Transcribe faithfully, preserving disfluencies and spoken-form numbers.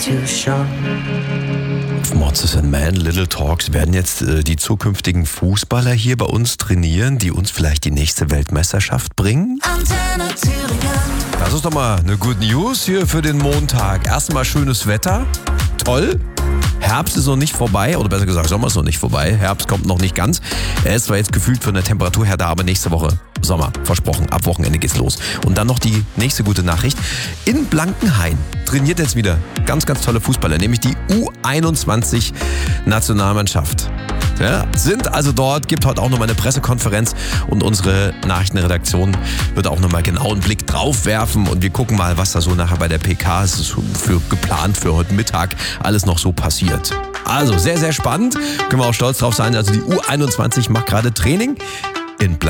Monsters and Men, Little Talks werden jetzt äh, die zukünftigen Fußballer hier bei uns trainieren, die uns vielleicht die nächste Weltmeisterschaft bringen. Antenne Thüringen. Das ist doch mal eine Good News hier für den Montag. Erstmal schönes Wetter, toll. Herbst ist noch nicht vorbei, oder besser gesagt, Sommer ist noch nicht vorbei. Herbst kommt noch nicht ganz. Er ist zwar jetzt gefühlt von der Temperatur her da, aber nächste Woche Sommer, versprochen. Ab Wochenende geht's los. Und dann noch die nächste gute Nachricht. In Blankenhain trainiert jetzt wieder ganz, ganz tolle Fußballer, nämlich die U einundzwanzig Nationalmannschaft. Ja, sind also dort, gibt heute auch nochmal eine Pressekonferenz und unsere Nachrichtenredaktion wird auch nochmal genau einen Blick drauf werfen und wir gucken mal, was da so nachher bei der P K ist für geplant für heute Mittag alles noch so passiert. Also sehr, sehr spannend, können wir auch stolz drauf sein. Also die U einundzwanzig macht gerade Training in Blankenhain.